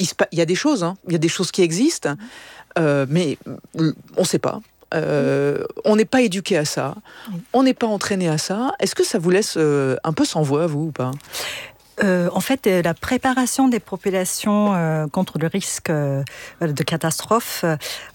il y a des choses, hein, il y a des choses qui existent, mais on ne sait pas. On n'est pas éduqué à ça, on n'est pas entraîné à ça. Est-ce que ça vous laisse un peu sans voix, vous, ou pas ? En fait, la préparation des populations contre le risque de catastrophe,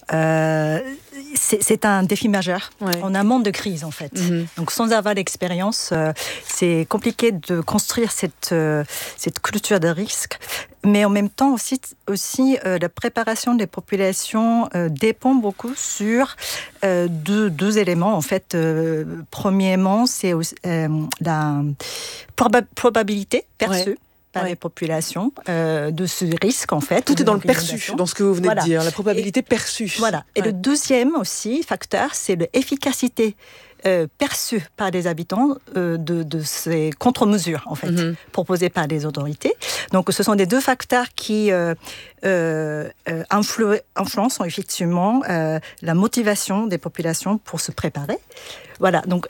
c'est un défi majeur en amont de crise, en fait. Donc, sans avoir l'expérience, c'est compliqué de construire cette culture de risque. Mais en même temps aussi la préparation des populations dépend beaucoup sur deux éléments. En fait, premièrement, c'est la probabilité perçue par les populations de ce risque, en fait. Tout est dans le perçu, dans ce que vous venez de dire, la probabilité perçue. Voilà. Et le deuxième aussi facteur, c'est l'efficacité perçue par les habitants de ces contre-mesures, en fait, proposées par les autorités. Donc, ce sont les deux facteurs qui influencent effectivement la motivation des populations pour se préparer. Voilà. Donc,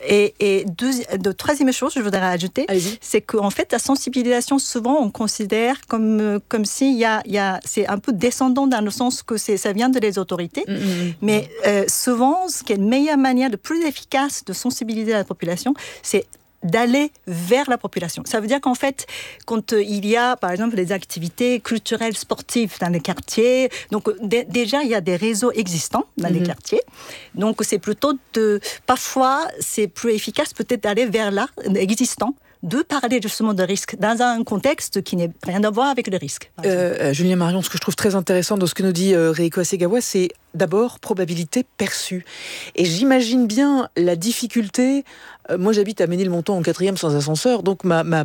troisième chose, je voudrais ajouter, c'est qu'en fait, la sensibilisation, souvent, on considère comme si c'est un peu descendant dans le sens que ça vient de les autorités. Mais souvent, ce qui est une meilleure manière, de plus efficace de sensibiliser la population, c'est d'aller vers la population. Ça veut dire qu'en fait, quand il y a, par exemple, des activités culturelles, sportives dans les quartiers, donc déjà, il y a des réseaux existants dans les quartiers. Donc, c'est plutôt parfois, c'est plus efficace peut-être d'aller vers l'existant, de parler justement de risque dans un contexte qui n'a rien à voir avec le risque. Julien Marion, ce que je trouve très intéressant dans ce que nous dit Reiko Hasegawa, c'est d'abord probabilité perçue. Et j'imagine bien la difficulté. Moi, j'habite à Ménilmontant en 4e sans ascenseur, donc ma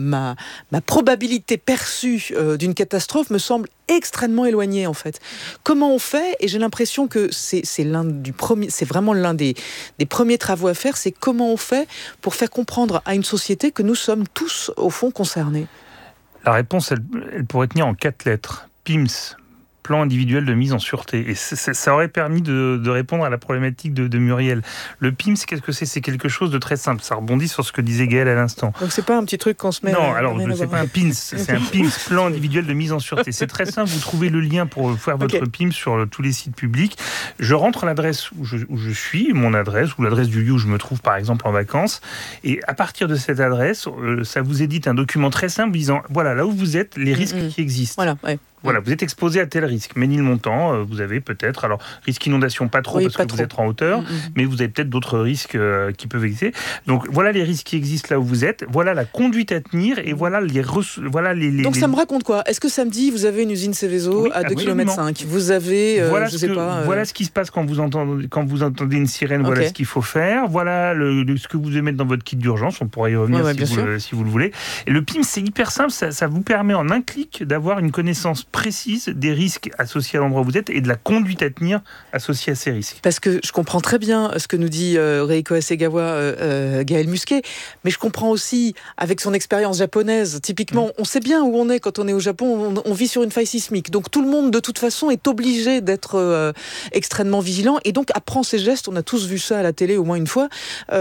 probabilité perçue d'une catastrophe me semble extrêmement éloignée, en fait. Comment on fait ? Et j'ai l'impression que c'est vraiment l'un des premiers travaux à faire, c'est comment on fait pour faire comprendre à une société que nous sommes tous, au fond, concernés. La réponse, elle pourrait tenir en 4 lettres. PIMS. Plan individuel de mise en sûreté. Et ça aurait permis de répondre à la problématique de Muriel. Le PIMS, qu'est-ce que c'est ? C'est quelque chose de très simple. Ça rebondit sur ce que disait Gaël à l'instant. Donc c'est pas un petit truc qu'on se met... Non, alors c'est pas un PIMS, c'est un PIMS, plan individuel de mise en sûreté. C'est très simple, vous trouvez le lien pour faire votre PIMS sur tous les sites publics. Je rentre l'adresse où je suis, mon adresse, ou l'adresse du lieu où je me trouve par exemple en vacances. Et à partir de cette adresse, ça vous édite un document très simple disant, voilà, là où vous êtes, les risques qui existent. Voilà, vous êtes exposé à tel risque. Ménilmontant, vous avez peut-être, alors risque inondation pas trop parce que vous êtes en hauteur, mais vous avez peut-être d'autres risques qui peuvent exister. Donc voilà les risques qui existent là où vous êtes, voilà la conduite à tenir et voilà les... Donc ça me raconte quoi ? Est-ce que samedi vous avez une usine Céveso à 2,5 km ? Vous avez, voilà ce qui se passe quand vous entendez une sirène, voilà ce qu'il faut faire, voilà ce que vous devez mettre dans votre kit d'urgence, on pourrait y revenir si vous le voulez. Et le PIM, c'est hyper simple, ça vous permet en un clic d'avoir une connaissance précise des risques associés à l'endroit où vous êtes et de la conduite à tenir associée à ces risques. Parce que je comprends très bien ce que nous dit Reiko Hasegawa, Gaël Musquet, mais je comprends aussi, avec son expérience japonaise, typiquement, on sait bien où on est quand on est au Japon, on vit sur une faille sismique, donc tout le monde, de toute façon, est obligé d'être extrêmement vigilant, et donc apprend ses gestes, on a tous vu ça à la télé au moins une fois,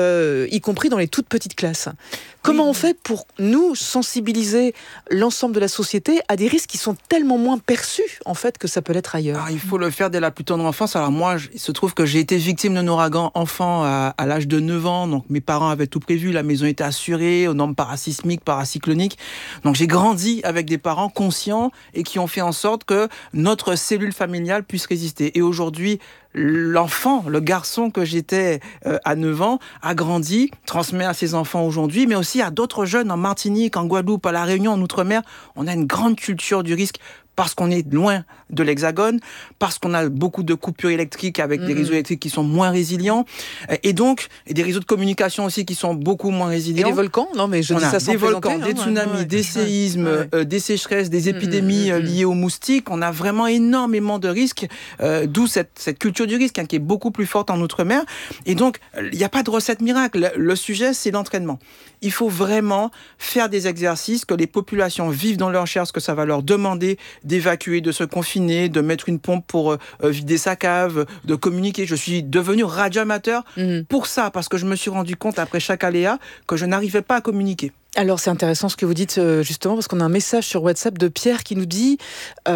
y compris dans les toutes petites classes. Comment on fait pour nous sensibiliser l'ensemble de la société à des risques qui sont tellement moins perçus, en fait, que ça peut l'être ailleurs ? Alors, il faut le faire dès la plus tendre enfance. Alors moi, il se trouve que j'ai été victime d'un ouragan enfant à l'âge de 9 ans. Donc mes parents avaient tout prévu, la maison était assurée aux normes parasismiques, paracycloniques. Donc j'ai grandi avec des parents conscients et qui ont fait en sorte que notre cellule familiale puisse résister. Et aujourd'hui, l'enfant, le garçon que j'étais à 9 ans, a grandi, transmet à ses enfants aujourd'hui, mais aussi à d'autres jeunes en Martinique, en Guadeloupe, à La Réunion, en Outre-mer. On a une grande culture du risque parce qu'on est loin de l'Hexagone, parce qu'on a beaucoup de coupures électriques avec des réseaux électriques qui sont moins résilients, et donc des réseaux de communication aussi qui sont beaucoup moins résilients. Et les volcans ? Non, mais je dis ça sans des volcans, plaisanter, des tsunamis, des séismes, des sécheresses, des épidémies liées aux moustiques. On a vraiment énormément de risques, d'où cette culture du risque qui est beaucoup plus forte en Outre-mer. Et donc, il n'y a pas de recette miracle. Le sujet, c'est l'entraînement. Il faut vraiment faire des exercices, que les populations vivent dans leur chair, ce que ça va leur demander d'évacuer, de se confiner, de mettre une pompe pour vider sa cave, de communiquer. Je suis devenu radioamateur pour ça, parce que je me suis rendu compte, après chaque aléa, que je n'arrivais pas à communiquer. Alors c'est intéressant ce que vous dites justement, parce qu'on a un message sur WhatsApp de Pierre qui nous dit